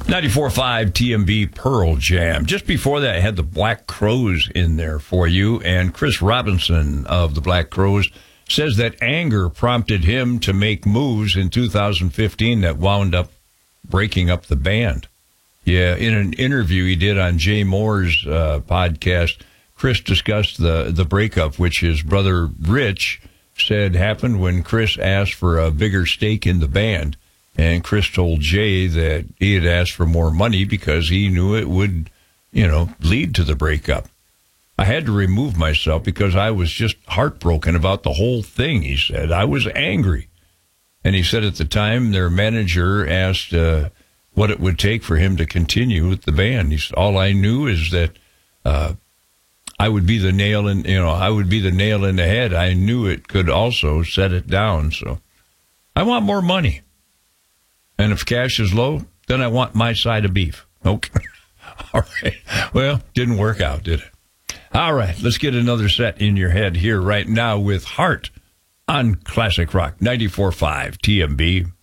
94.5 TMB Pearl Jam. Just before that, I had the Black Crowes in there for you, and Chris Robinson of the Black Crowes says that anger prompted him to make moves in 2015 that wound up breaking up the band. Yeah, in an interview he did on Jay Moore's podcast, Chris discussed the breakup, which his brother Rich said happened when Chris asked for a bigger stake in the band. And Chris told Jay that he had asked for more money because he knew it would, lead to the breakup. I had to remove myself because I was just heartbroken about the whole thing, he said. I was angry. And he said at the time their manager asked what it would take for him to continue with the band. He said, all I knew is that I would be the nail in, I would be the nail in the head. I knew it could also set it down. So I want more money. And if cash is low, then I want my side of beef. Okay. All right. Well, didn't work out, did it? All right. Let's get another set in your head here right now with Heart on Classic Rock 94.5 TMB.